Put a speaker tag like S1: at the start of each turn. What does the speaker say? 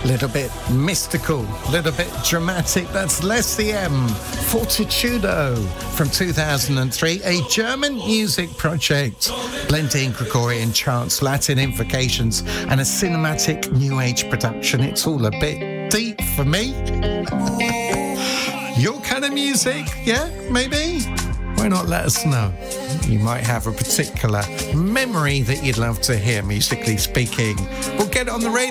S1: Little bit mystical, little bit dramatic. That's Leslie M. Fortitudo from 2003, a German music project blending Gregorian chants, Latin invocations, and a cinematic new age production. It's all a bit deep for me. Your kind of music, yeah, maybe? Why not let us know? You might have a particular memory that you'd love to hear, musically speaking. We'll get it on the radio.